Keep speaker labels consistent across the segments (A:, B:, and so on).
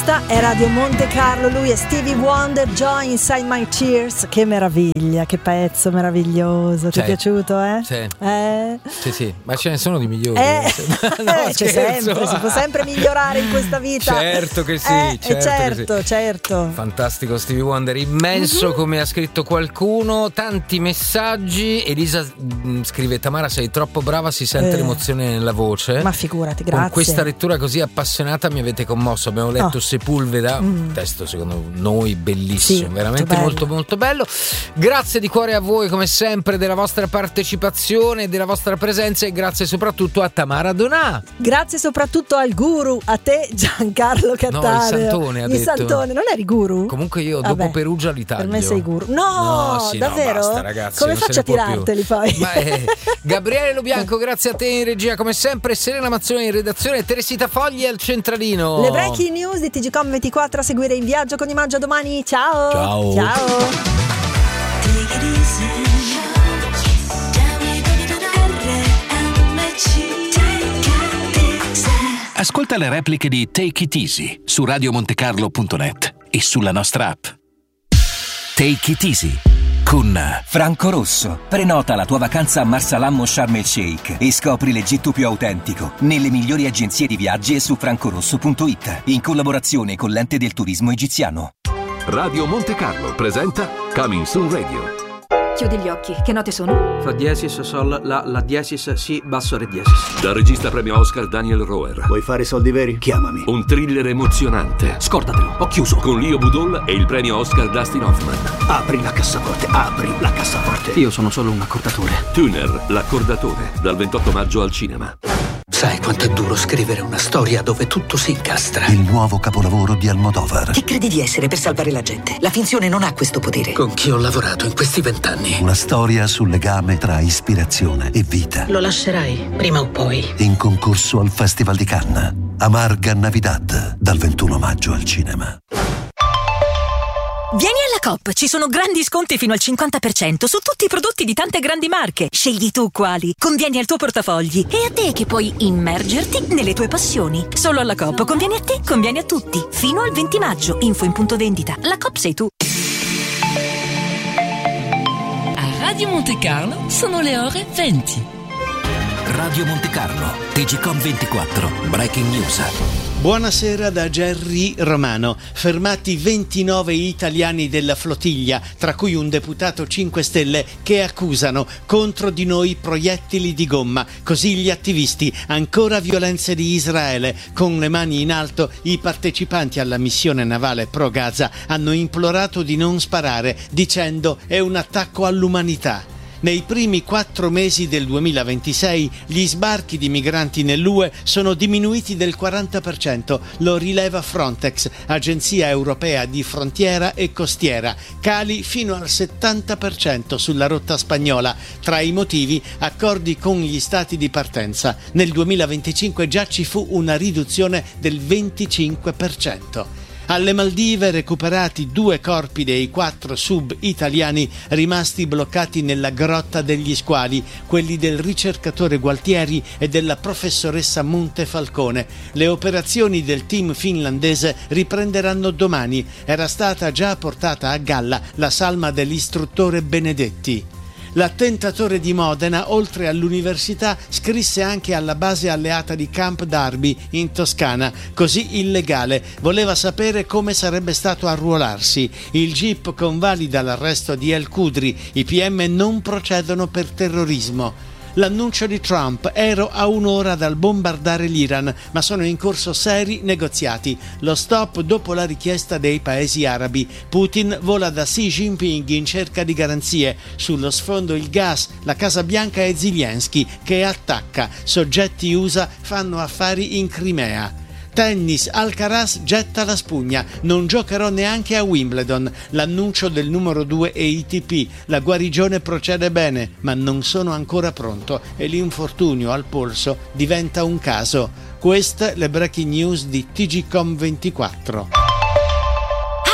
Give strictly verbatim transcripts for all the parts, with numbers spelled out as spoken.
A: Questa è Radio Monte Carlo, lui è Stevie Wonder, Joy Inside My Tears. Che meraviglia, che pezzo meraviglioso. Ti
B: Sì.
A: è piaciuto, eh?
B: Sì.
A: Eh?
B: Sì, sì, ma ce ne sono di migliori.
A: Eh,
B: No,
A: eh, c'è
B: scherzo.
A: sempre, si può sempre migliorare in questa vita.
B: Certo che sì,
A: eh,
B: certo,
A: certo,
B: che sì.
A: certo.
B: Fantastico Stevie Wonder, immenso, mm-hmm. come ha scritto qualcuno, tanti messaggi. Elisa mh, scrive: Tamara, sei troppo brava, si sente
A: Eh.
B: l'emozione nella voce.
A: Ma figurati, grazie.
B: Con questa lettura così appassionata mi avete commosso. Abbiamo letto
A: Oh.
B: Sepulveda,
A: Mm.
B: un testo secondo noi bellissimo,
A: Sì,
B: veramente
A: molto
B: molto molto bello. Grazie di cuore a voi come sempre della vostra partecipazione, della vostra presenza, e grazie soprattutto a Tamara Donà.
A: Grazie soprattutto al guru, a te Giancarlo Cattaneo.
B: No, il Santone ha
A: il
B: detto.
A: Santone, non eri guru?
B: Comunque io
A: Vabbè,
B: dopo Perugia l'Italia.
A: per me sei guru. No,
B: no sì,
A: davvero?
B: No, basta, ragazzi,
A: come
B: non se
A: faccio a
B: ne può più.
A: tirarteli poi?
B: Ma eh, Gabriele Lo Bianco, grazie a te in regia come sempre, Serena Mazzoni in redazione, Teresita Fogli al centralino.
A: Le breaking news di T G Com ventiquattro a seguire in viaggio con Imaggio domani. Ciao.
B: Ciao.
A: Ciao.
C: Ascolta le repliche di Take It Easy su radio montecarlo punto net e sulla nostra app. Take It Easy con
D: Franco Rosso. Prenota la tua vacanza a Marsalam o Sharm el Sheikh e scopri l'Egitto più autentico nelle migliori agenzie di viaggi e su francorosso punto it, in collaborazione con l'Ente del Turismo Egiziano.
E: Radio Monte Carlo presenta Coming Soon Radio.
F: Chiudi gli occhi, che note sono?
G: Fa diesis, sol, la, la diesis, si, basso, re diesis.
E: Dal regista premio Oscar Daniel Roer.
H: Vuoi fare soldi veri? Chiamami.
E: Un thriller emozionante.
G: Scordatelo, ho chiuso.
E: Con Leo Budol e il premio Oscar Dustin Hoffman.
H: Apri la cassaforte, apri la cassaforte.
G: Io sono solo un accordatore.
E: Tuner, l'accordatore, dal ventotto maggio al cinema.
I: Sai quanto è duro scrivere una storia dove tutto si incastra?
J: Il nuovo capolavoro di Almodovar.
I: Chi credi di essere per salvare la gente? La finzione non ha questo potere. Con chi ho lavorato in questi vent'anni?
J: Una storia sul legame tra ispirazione e vita.
I: Lo lascerai, prima o poi.
J: In concorso al Festival di Cannes. Amarga Navidad, dal ventuno maggio al cinema.
K: Vieni alla Coop, ci sono grandi sconti fino al cinquanta per cento su tutti i prodotti di tante grandi marche. Scegli tu quali, convieni al tuo portafogli e a te che puoi immergerti nelle tue passioni. Solo alla Coop conviene a te, conviene a tutti. Fino al venti maggio, info in punto vendita. La Coop sei tu.
L: A Radio Monte Carlo sono le ore venti.
C: Radio Monte Carlo, T G Com ventiquattro, Breaking News.
M: Buonasera da Gerry Romano. Fermati ventinove italiani della flottiglia, tra cui un deputato cinque Stelle, che accusano contro di noi proiettili di gomma. Così gli attivisti. Ancora violenze di Israele. Con le mani in alto, i partecipanti alla missione navale pro Gaza hanno implorato di non sparare, dicendo è un attacco all'umanità. Nei primi quattro mesi del duemilaventisei gli sbarchi di migranti nell'U E sono diminuiti del quaranta per cento, lo rileva Frontex, agenzia europea di frontiera e costiera, cali fino al settanta per cento sulla rotta spagnola. Tra i motivi, accordi con gli stati di partenza. Nel duemilaventicinque già ci fu una riduzione del venticinque per cento. Alle Maldive recuperati due corpi dei quattro sub italiani rimasti bloccati nella grotta degli Squali, quelli del ricercatore Gualtieri e della professoressa Montefalcone. Le operazioni del team finlandese riprenderanno domani. Era stata già portata a galla la salma dell'istruttore Benedetti. L'attentatore di Modena, oltre all'università, scrisse anche alla base alleata di Camp Darby in Toscana, così illegale. Voleva sapere come sarebbe stato arruolarsi. Il G I P convalida l'arresto di El Khudri. I P M non procedono per terrorismo. L'annuncio di Trump: ero a un'ora dal bombardare l'Iran, ma sono in corso seri negoziati. Lo stop dopo la richiesta dei paesi arabi. Putin vola da Xi Jinping in cerca di garanzie. Sullo sfondo il gas, la Casa Bianca e Zelensky che attacca. Soggetti U S A fanno affari in Crimea. Tennis, Alcaraz getta la spugna, non giocherò neanche a Wimbledon. L'annuncio del numero due A T P, la guarigione procede bene, ma non sono ancora pronto e l'infortunio al polso diventa un caso. Queste le breaking news di T G Com ventiquattro.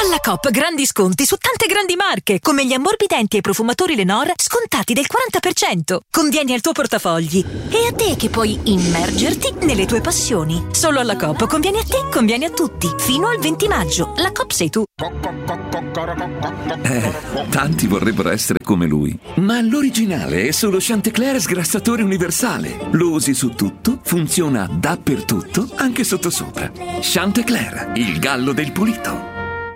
K: Alla Coop grandi sconti su tante grandi marche, come gli ammorbidenti e i profumatori Lenor scontati del quaranta per cento. Convieni al tuo portafogli. E a te che puoi immergerti nelle tue passioni. Solo alla Coop convieni a te, convieni a tutti. Fino al venti maggio. La Coop sei tu.
N: Eh, tanti vorrebbero essere come lui. Ma l'originale è solo Chantecler sgrassatore universale. Lo usi su tutto, funziona dappertutto, anche sottosopra. Chantecler, il gallo del pulito.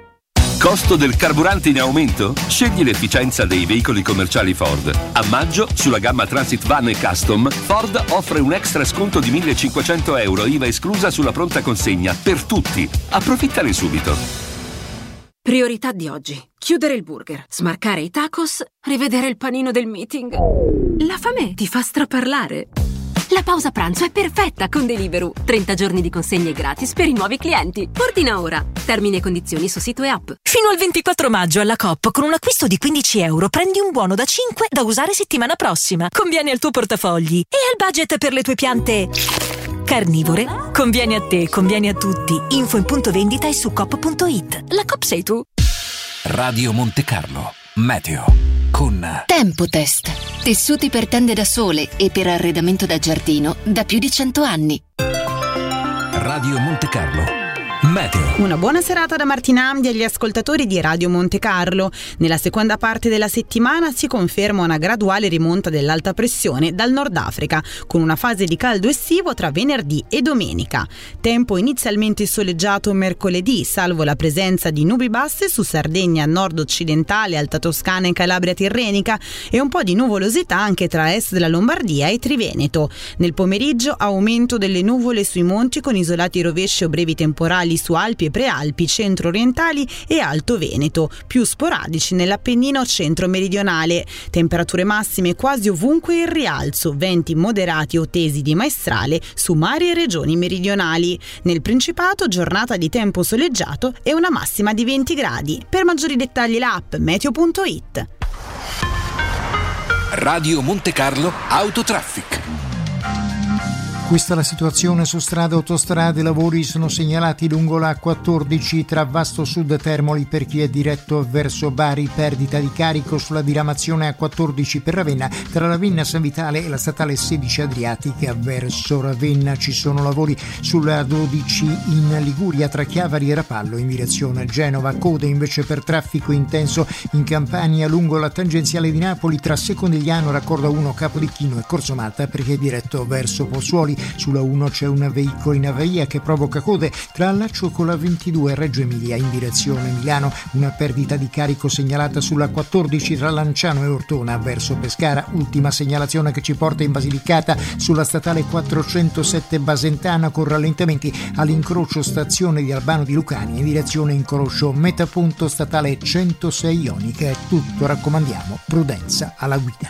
O: Costo del carburante in aumento? Scegli l'efficienza dei veicoli commerciali Ford. A maggio, sulla gamma Transit Van e Custom, Ford offre un extra sconto di millecinquecento euro, I V A esclusa sulla pronta consegna, per tutti. Approfittane subito.
P: Priorità di oggi. Chiudere il burger, smarcare i tacos, rivedere il panino del meeting. La fame ti fa straparlare. La pausa pranzo è perfetta con Deliveroo. trenta giorni di consegne gratis per i nuovi clienti. Ordina ora. Termini e condizioni su sito e app.
K: Fino al ventiquattro maggio alla Coop con un acquisto di quindici euro prendi un buono da cinque da usare settimana prossima. Conviene al tuo portafogli e al budget per le tue piante carnivore. Conviene a te, conviene a tutti. Info in punto vendita e su coop punto it. La Coop sei tu.
C: Radio Monte Carlo Meteo con
Q: Tempotest. Tessuti per tende da sole e per arredamento da giardino da più di cento anni.
C: Radio Monte Carlo Meteo.
R: Una buona serata da Martina Amdi agli ascoltatori di Radio Monte Carlo. Nella seconda parte della settimana si conferma una graduale rimonta dell'alta pressione dal Nord Africa, con una fase di caldo estivo tra venerdì e domenica. Tempo inizialmente soleggiato mercoledì, salvo la presenza di nubi basse su Sardegna nord-occidentale, Alta Toscana e Calabria tirrenica, e un po' di nuvolosità anche tra est della Lombardia e Triveneto. Nel pomeriggio aumento delle nuvole sui monti con isolati rovesci o brevi temporali su Alpi e Prealpi centro-orientali e Alto Veneto, più sporadici nell'Appennino centro-meridionale. Temperature massime quasi ovunque in rialzo, venti moderati o tesi di maestrale su mari e regioni meridionali. Nel Principato giornata di tempo soleggiato e una massima di venti gradi. Per maggiori dettagli l'app meteo punto it.
C: Radio Monte Carlo Autotraffic.
S: Questa è la situazione su strade e autostrade. Lavori sono segnalati lungo la quattordici tra Vasto Sud e Termoli per chi è diretto verso Bari, perdita di carico sulla diramazione A quattordici per Ravenna tra Ravenna San Vitale e la statale sedici Adriatica verso Ravenna. Ci sono lavori sulla dodici in Liguria tra Chiavari e Rapallo in direzione Genova. Code invece per traffico intenso in Campania lungo la tangenziale di Napoli tra Secondigliano, Raccordo uno, Capodichino e Corso Malta per chi è diretto verso Pozzuoli. Sulla uno c'è un veicolo in avaria che provoca code tra Allaccio con la ventidue e Reggio Emilia in direzione Milano. Una perdita di carico segnalata sulla quattordici tra Lanciano e Ortona verso Pescara. Ultima segnalazione che ci porta in Basilicata sulla statale quattrocentosette Basentana con rallentamenti all'incrocio stazione di Albano di Lucania in direzione incrocio metapunto statale centosei Ionica. È tutto, raccomandiamo prudenza alla guida.